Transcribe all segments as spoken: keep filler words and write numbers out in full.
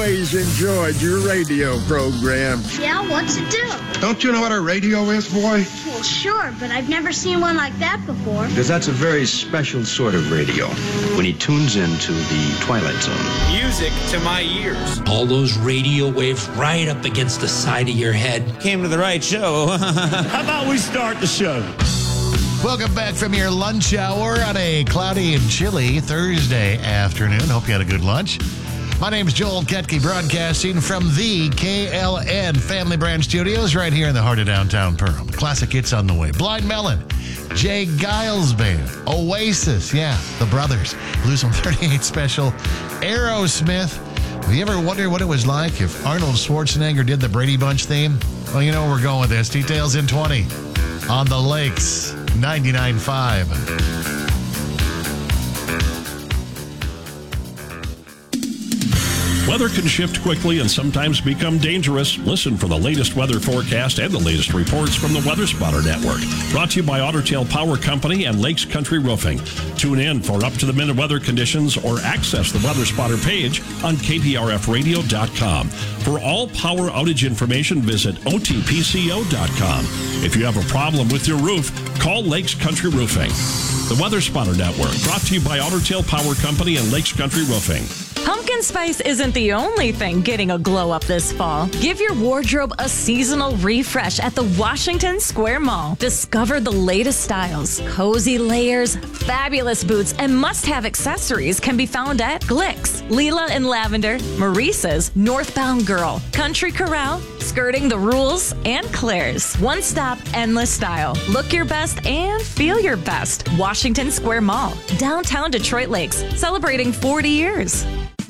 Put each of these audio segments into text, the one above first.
always enjoyed your radio program. Yeah, what's it do? Don't you know what a radio is, boy? Well, sure, but I've never seen one like that before. Because that's a very special sort of radio when he tunes into the Twilight Zone. Music to my ears. All those radio waves right up against the side of your head. Came to the right show. How about we start the show? Welcome back from your lunch hour on a cloudy and chilly Thursday afternoon. Hope you had a good lunch. My name is Joel Ketke, broadcasting from the K L N Family Brand Studios right here in the heart of downtown Pearl. Classic hits on the way. Blind Melon, Jay Giles Band, Oasis, yeah, the Brothers, Blues on thirty-eight Special, Aerosmith. Have you ever wondered what it was like if Arnold Schwarzenegger did the Brady Bunch theme? Well, you know where we're going with this. Details in twenty on the Lakes, ninety-nine point five. Weather can shift quickly and sometimes become dangerous. Listen for the latest weather forecast and the latest reports from the Weather Spotter Network. Brought to you by Otter Tail Power Company and Lakes Country Roofing. Tune in for up-to-the-minute weather conditions or access the Weather Spotter page on K P R F radio dot com. For all power outage information, visit O T P C O dot com. If you have a problem with your roof, call Lakes Country Roofing. The Weather Spotter Network, brought to you by Otter Tail Power Company and Lakes Country Roofing. Pumpkin spice isn't the only thing getting a glow up this fall. Give your wardrobe a seasonal refresh at the Washington Square Mall. Discover the latest styles, cozy layers, fabulous boots, and must-have accessories can be found at Glick's, Leela and Lavender, Maurice's, Northbound Girl, Country Corral, Skirting the Rules, and Claire's. One-stop, endless style. Look your best and feel your best. Washington Square Mall, downtown Detroit Lakes, celebrating forty years.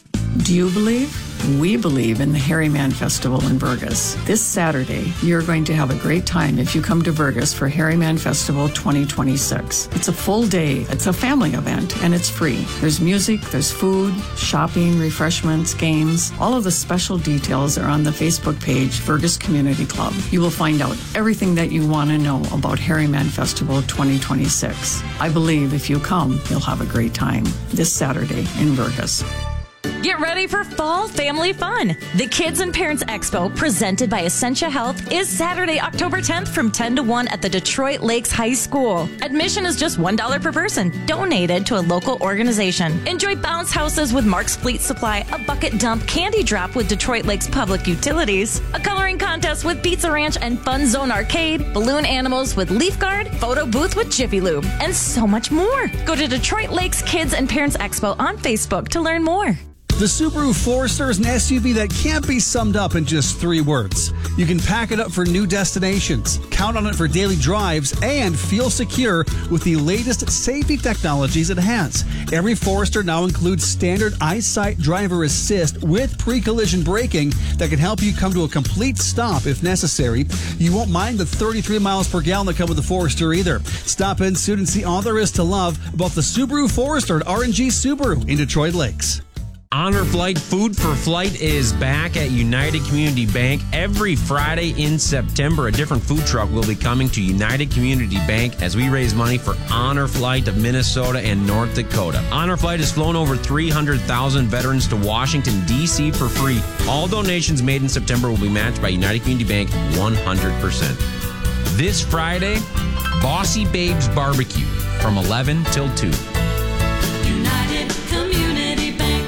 Do you believe? We believe in the Harryman Festival in Burgess. This Saturday, you're going to have a great time if you come to Burgess for Harryman Festival twenty twenty-six. It's a full day, it's a family event, and it's free. There's music, there's food, shopping, refreshments, games. All of the special details are on the Facebook page, Burgess Community Club. You will find out everything that you want to know about Harryman Festival twenty twenty-six. I believe if you come, you'll have a great time this Saturday in Burgess. Get ready for fall family fun. The Kids and Parents Expo, presented by Essentia Health, is Saturday, October tenth from ten to one at the Detroit Lakes High School. Admission is just one dollar per person, donated to a local organization. Enjoy bounce houses with Mark's Fleet Supply, a bucket dump candy drop with Detroit Lakes Public Utilities, a coloring contest with Pizza Ranch and Fun Zone Arcade, balloon animals with Leaf Guard, photo booth with Jiffy Lube, and so much more. Go to Detroit Lakes Kids and Parents Expo on Facebook to learn more. The Subaru Forester is an S U V that can't be summed up in just three words. You can pack it up for new destinations, count on it for daily drives, and feel secure with the latest safety technologies it has. Every Forester now includes standard EyeSight driver assist with pre-collision braking that can help you come to a complete stop if necessary. You won't mind the thirty-three miles per gallon that come with the Forester either. Stop in soon and see all there is to love about the Subaru Forester at R and G Subaru in Detroit Lakes. Honor Flight Food for Flight is back at United Community Bank. Every Friday in September, a different food truck will be coming to United Community Bank as we raise money for Honor Flight of Minnesota and North Dakota. Honor Flight has flown over three hundred thousand veterans to Washington, D C for free. All donations made in September will be matched by United Community Bank one hundred percent. This Friday, Bossy Babes Barbecue from eleven till two. United Community Bank.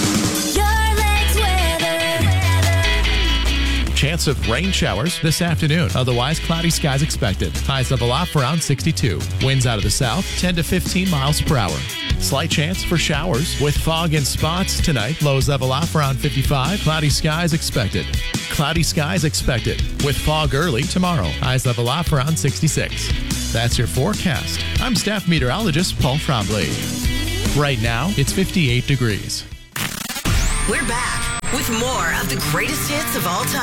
Chance of rain showers this afternoon. Otherwise, cloudy skies expected. Highs level off around sixty-two. Winds out of the south, ten to fifteen miles per hour. Slight chance for showers with fog in spots tonight. Lows level off around fifty-five. Cloudy skies expected. Cloudy skies expected with fog early tomorrow. Highs level off around sixty-six. That's your forecast. I'm staff meteorologist Paul Trombley. Right now, it's fifty-eight degrees. We're back with more of the greatest hits of all time.